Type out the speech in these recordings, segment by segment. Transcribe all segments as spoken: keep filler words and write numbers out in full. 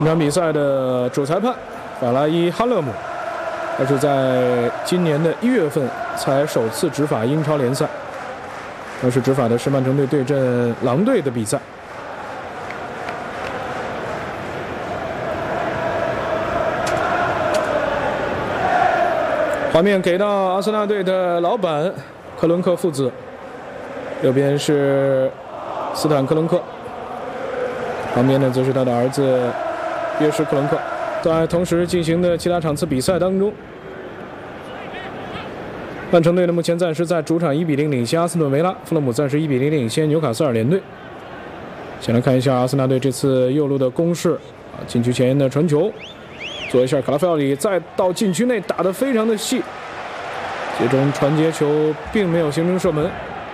这场比赛的主裁判法拉伊·哈勒姆，他是在今年的一月份才首次执法英超联赛，当时执法的是曼城队对阵狼队的比赛。画面给到阿森纳队的老板克伦克父子，右边是斯坦克伦克，旁边呢则是他的儿子约什克伦克。在同时进行的其他场次比赛当中，曼城队呢目前暂时在主场一比零领先阿斯顿维拉，富勒姆暂时一比零领先纽卡斯尔联队。先来看一下阿森纳队这次右路的攻势啊，禁区前沿的传球，做一下卡拉菲奥里，再到禁区内打得非常的细，最终传接球并没有形成射门。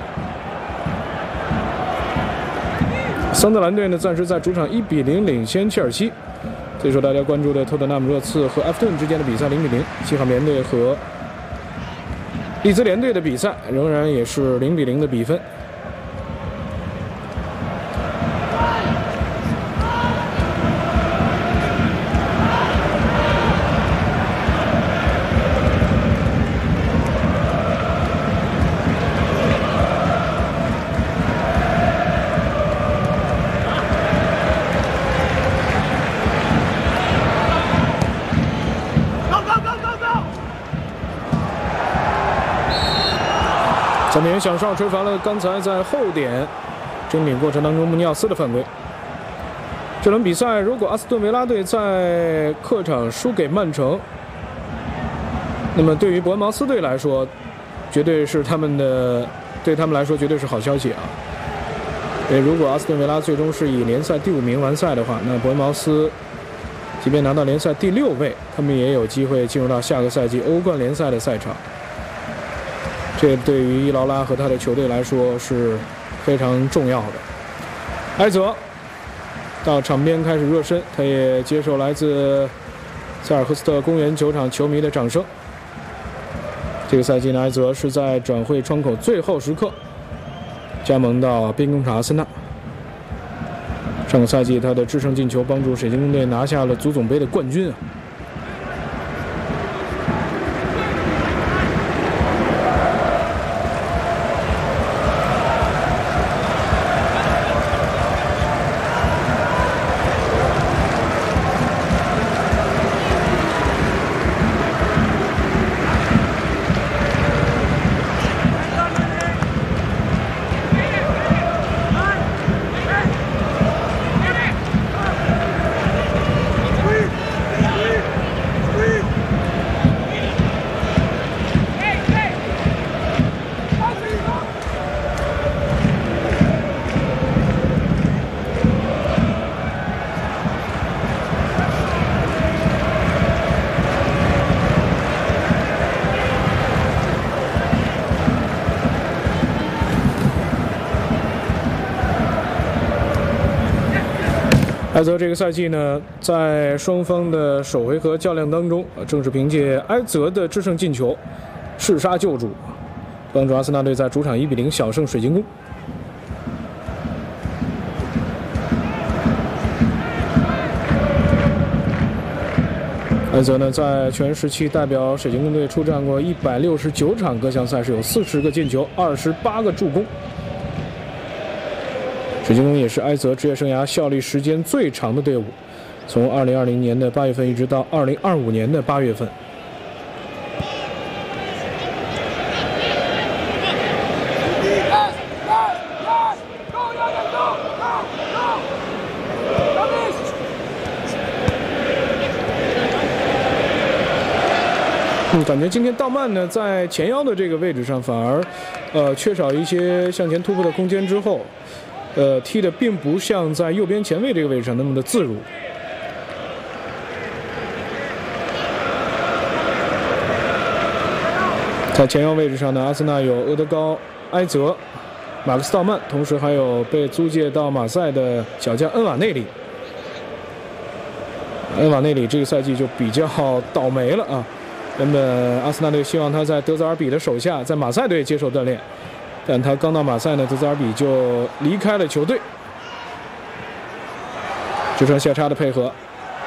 桑德兰队呢暂时在主场一比零领先切尔西。最受大家关注的特特纳姆热刺和埃弗顿之间的比赛零比零，西汉姆联队和利兹联队的比赛仍然也是零比零的比分。三名响哨吹罚了刚才在后点争顶过程当中穆尼奥斯的犯规。这轮比赛如果阿斯顿维拉队在客场输给曼城，那么对于伯恩茅斯队来说绝对是他们的对他们来说绝对是好消息啊。因为如果阿斯顿维拉最终是以联赛第五名完赛的话，那伯恩茅斯即便拿到联赛第六位，他们也有机会进入到下个赛季欧冠联赛的赛场。这对于伊劳拉和他的球队来说是非常重要的。埃泽到场边开始热身，他也接受来自塞尔赫斯特公园球场球迷的掌声。这个赛季呢，埃泽是在转会窗口最后时刻加盟到兵工厂阿森纳。上个赛季他的制胜进球帮助水晶宫队拿下了足总杯的冠军啊。埃泽这个赛季呢，在双方的首回合较量当中，正是凭借埃泽的制胜进球，弑杀救主，帮助阿森纳队在主场一比零小胜水晶宫。埃泽呢，在全时期代表水晶宫队出战过一百六十九场各项赛事，有四十个进球，二十八个助攻。水晶宫也是埃泽职业生涯效力时间最长的队伍，从二零二零年的八月份一直到二零二五年的八月份。嗯，感觉今天道曼呢在前腰的这个位置上反而，呃，缺少一些向前突破的空间之后。呃，踢的并不像在右边前卫这个位置上那么的自如。在前腰位置上呢，阿森纳有厄德高、埃泽、马克斯道曼，同时还有被租借到马赛的小将恩瓦内里。恩瓦内里这个赛季就比较倒霉了啊！原本阿森纳队希望他在德泽尔比的手下，在马赛队接受锻炼。但他刚到马赛呢，德泽尔比就离开了球队。这传下插的配合，